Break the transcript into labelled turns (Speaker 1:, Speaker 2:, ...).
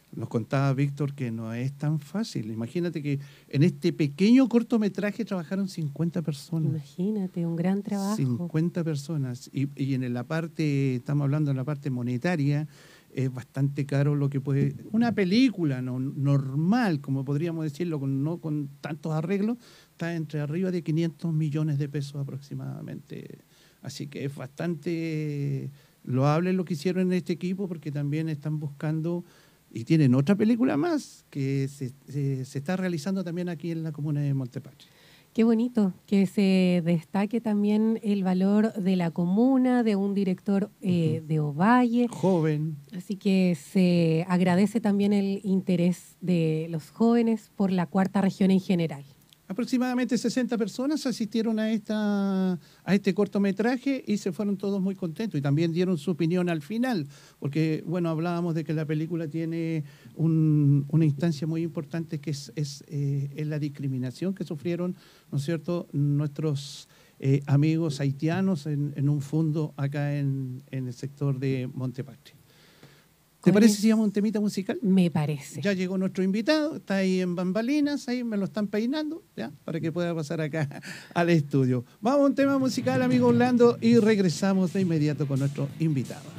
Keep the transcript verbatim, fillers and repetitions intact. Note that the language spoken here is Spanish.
Speaker 1: Nos contaba Víctor que no es tan fácil. Imagínate que en este pequeño cortometraje trabajaron cincuenta personas.
Speaker 2: Imagínate, un gran trabajo.
Speaker 1: cincuenta personas. Y, y en la parte, estamos hablando de la parte monetaria, es bastante caro lo que puede... Una película no, normal, como podríamos decirlo, con, no con tantos arreglos, está entre arriba de quinientos millones de pesos aproximadamente. Así que es bastante loable lo que hicieron en este equipo, porque también están buscando... Y tienen otra película más que se, se, se está realizando también aquí en la comuna de Montepatri.
Speaker 2: Qué bonito que se destaque también el valor de la comuna, de un director eh, uh-huh. de Ovalle.
Speaker 1: Joven.
Speaker 2: Así que se agradece también el interés de los jóvenes por la cuarta región en general.
Speaker 1: Aproximadamente sesenta personas asistieron a, esta, a este cortometraje y se fueron todos muy contentos y también dieron su opinión al final, porque bueno, hablábamos de que la película tiene un, una instancia muy importante que es, es, eh, es la discriminación que sufrieron, ¿no es cierto?, nuestros eh, amigos haitianos en, en un fondo acá en, en el sector de Montepatri. ¿Te parece si llama un temita musical?
Speaker 2: Me parece.
Speaker 1: Ya llegó nuestro invitado, está ahí en bambalinas, ahí me lo están peinando, ya, para que pueda pasar acá al estudio. Vamos a un tema musical, amigo Orlando, y regresamos de inmediato con nuestro invitado.